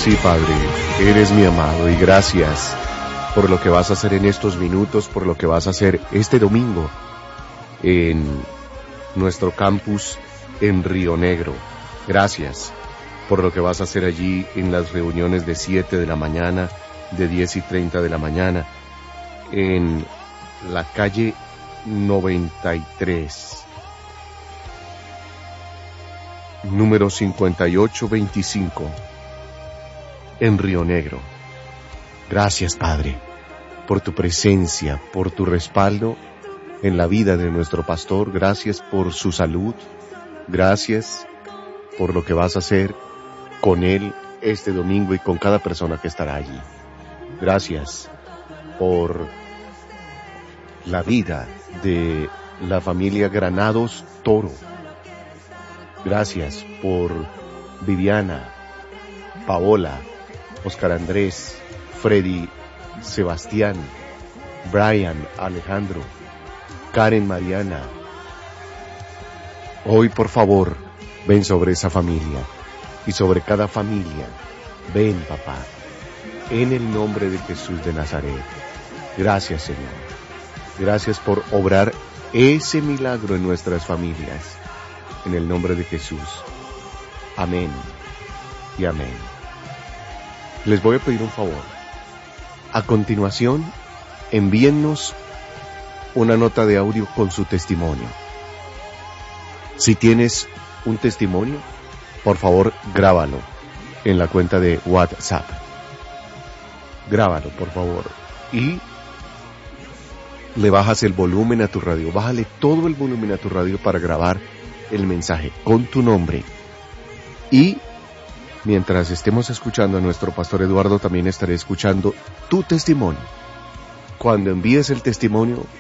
Sí, Padre, eres mi amado y gracias por lo que vas a hacer en estos minutos, por lo que vas a hacer este domingo en nuestro campus en Río Negro. Gracias por lo que vas a hacer allí en las reuniones de 7 de la mañana, de 10:30 de la mañana, en la calle 93, número 5825, en Río Negro. Gracias, Padre, por tu presencia, por tu respaldo en la vida de nuestro pastor. Gracias por su salud. Gracias por lo que vas a hacer con él este domingo y con cada persona que estará allí. Gracias por la vida de la familia Granados Toro. Gracias por Viviana, Paola, Oscar Andrés, Freddy, Sebastián, Brian, Alejandro, Karen, Mariana. Hoy, por favor, ven sobre esa familia y sobre cada familia. Ven, papá, en el nombre de Jesús de Nazaret. Gracias, Señor. Gracias por obrar ese milagro en nuestras familias. En el nombre de Jesús. Amén y amén. Les voy a pedir un favor. A continuación, envíennos una nota de audio con su testimonio. Si tienes un testimonio, por favor, grábalo en la cuenta de WhatsApp. Grábalo, por favor. Y le bajas el volumen a tu radio. Bájale todo el volumen a tu radio para grabar el mensaje con tu nombre. Y mientras estemos escuchando a nuestro pastor Eduardo, también estaré escuchando tu testimonio. Cuando envíes el testimonio,